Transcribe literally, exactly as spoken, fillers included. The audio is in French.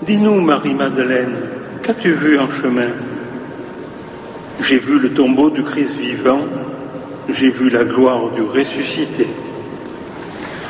Dis-nous, Marie-Madeleine, qu'as-tu vu en chemin? J'ai vu le tombeau du Christ vivant, j'ai vu la gloire du ressuscité.